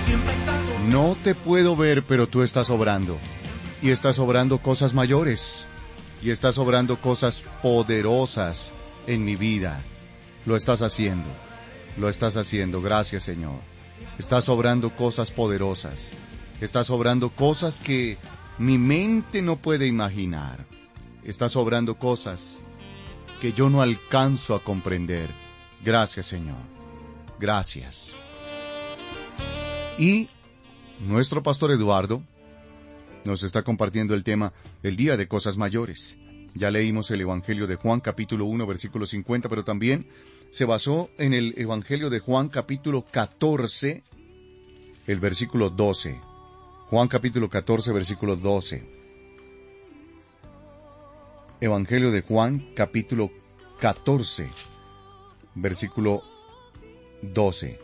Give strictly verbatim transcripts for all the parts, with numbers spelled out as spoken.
No te puedo ver, pero tú estás obrando. Y estás obrando cosas mayores. Y estás obrando cosas poderosas en mi vida. Lo estás haciendo. Lo estás haciendo. Gracias, Señor. Estás obrando cosas poderosas. Estás obrando cosas que mi mente no puede imaginar. Estás obrando cosas que yo no alcanzo a comprender. Gracias, Señor. Gracias. Y nuestro pastor Eduardo nos está compartiendo el tema el día de cosas mayores. Ya leímos el Evangelio de Juan capítulo uno versículo cincuenta, pero también se basó en el Evangelio de Juan capítulo catorce, el versículo doce. Juan capítulo catorce, versículo doce. Evangelio de Juan capítulo catorce, versículo doce.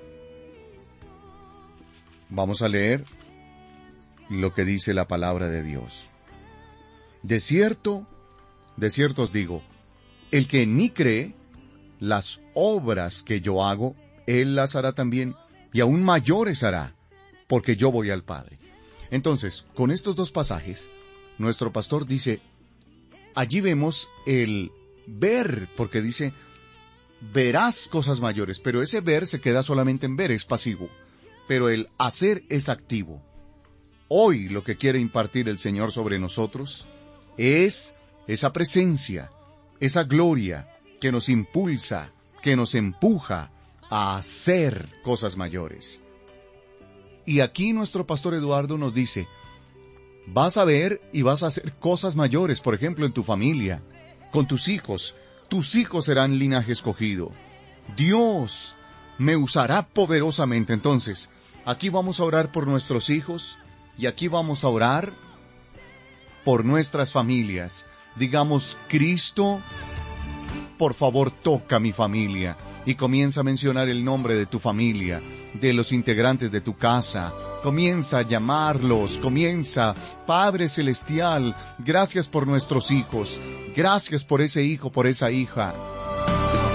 Vamos a leer lo que dice la palabra de Dios. De cierto, de cierto os digo, el que en mí cree, las obras que yo hago, él las hará también, y aún mayores hará, porque yo voy al Padre. Entonces, con estos dos pasajes, nuestro pastor dice, allí vemos el ver, porque dice, verás cosas mayores, pero ese ver se queda solamente en ver, es pasivo, pero el hacer es activo. Hoy lo que quiere impartir el Señor sobre nosotros es esa presencia, esa gloria que nos impulsa, que nos empuja a hacer cosas mayores. Y aquí nuestro pastor Eduardo nos dice, vas a ver y vas a hacer cosas mayores, por ejemplo, en tu familia, con tus hijos. Tus hijos serán linaje escogido. Dios me usará poderosamente. Entonces, aquí vamos a orar por nuestros hijos y aquí vamos a orar por nuestras familias. Digamos, Cristo, por favor, toca mi familia. Y comienza a mencionar el nombre de tu familia, de los integrantes de tu casa. Comienza a llamarlos, comienza, Padre Celestial, gracias por nuestros hijos, gracias por ese hijo, por esa hija.